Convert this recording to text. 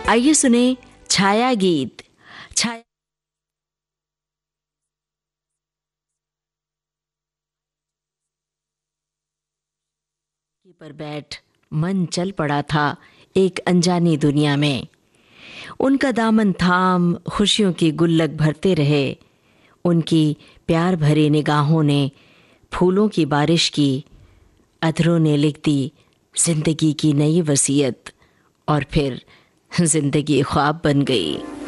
आइए सुने छाया गीत। छाया पर बैठ मन चल पड़ा था एक अनजानी दुनिया में। उनका दामन थाम खुशियों की गुल्लक भरते रहे। उनकी प्यार भरी निगाहों ने फूलों की बारिश की। अधरों ने लिख दी जिंदगी की नई वसीयत और फिर जिंदगी ख्वाब बन गई।